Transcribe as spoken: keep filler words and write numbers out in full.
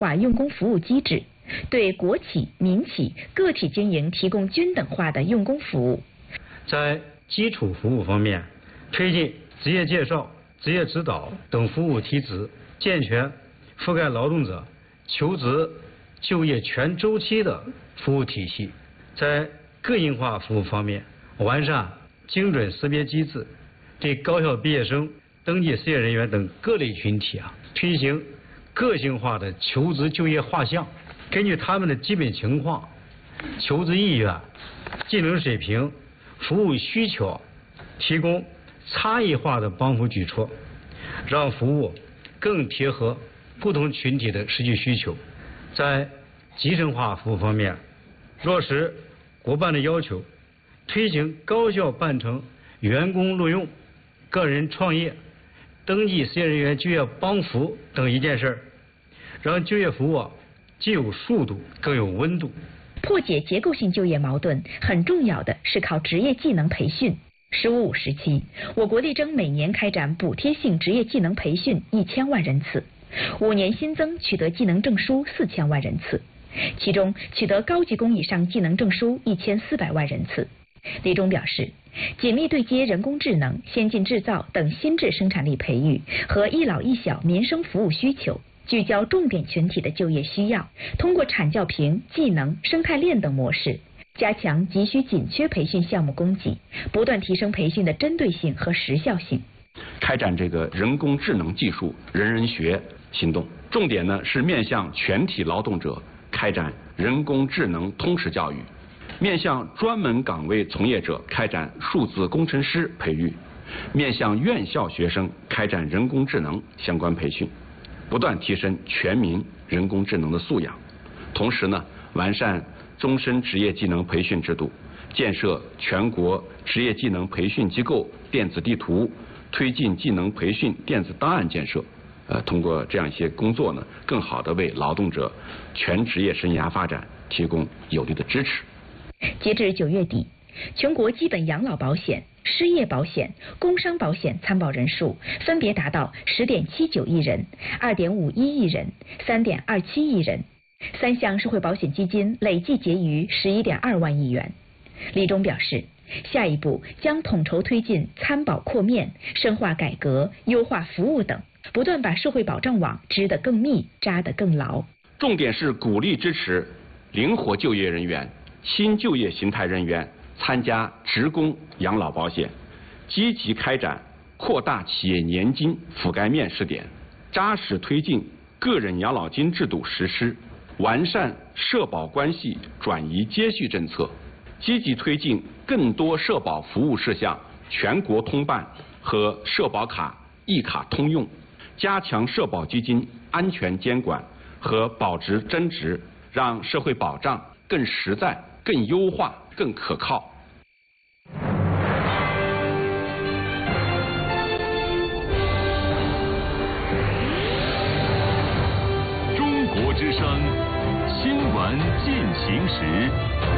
化用工服务机制，对国企、民企、个体经营提供均等化的用工服务。 在基础服务方面，推进职业介绍、职业指导等服务提质，健全覆盖劳动者求职就业全周期的服务体系。在个性化服务方面，完善精准识别机制，对高校毕业生、登记失业人员等各类群体啊，推行个性化的求职就业画像，根据他们的基本情况、求职意愿、技能水平、服务需求，提供差异化的帮扶举措，让服务更贴合不同群体的实际需求。在集成化服务方面，落实国办的要求，推行高效办成员工录用、个人创业、登记失业人员就业帮扶等一件事，让就业服务既有速度更有温度。 破解结构性就业矛盾，很重要的是靠职业技能培训。十五五时期，我国力争每年开展补贴性职业技能培训一千万人次，五年新增取得技能证书四千万人次，其中取得高级工以上技能证书一千四百万人次。李忠表示，紧密对接人工智能、先进制造等新质生产力培育和一老一小民生服务需求，聚焦重点群体的就业需要，通过产教评、技能、生态链等模式，加强急需紧缺培训项目供给，不断提升培训的针对性和时效性。 开展这个人工智能技术人人学行动，重点呢是面向全体劳动者开展人工智能通识教育，面向专门岗位从业者开展数字工程师培育，面向院校学生开展人工智能相关培训，不断提升全民人工智能的素养。同时呢，完善终身职业技能培训制度，建设全国职业技能培训机构电子地图，推进技能培训电子档案建设。呃，通过这样一些工作呢，更好地为劳动者全职业生涯发展提供有力的支持。 截至九月底，全国基本养老保险、失业保险、工伤保险参保人数分别达到十点七九亿人、二点五一亿人、三点二七亿人，三项社会保险基金累计结余十一点二万亿元。李忠表示，下一步将统筹推进参保扩面、深化改革、优化服务等，不断把社会保障网织得更密、扎得更牢。 重点是鼓励支持灵活就业人员、新就业形态人员参加职工养老保险，积极开展扩大企业年金覆盖面试点，扎实推进个人养老金制度实施，完善社保关系转移接续政策，积极推进更多社保服务事项全国通办和社保卡一卡通用，加强社保基金安全监管和保值增值，让社会保障更实在、更优化、更可靠。 中国之声，新闻进行时。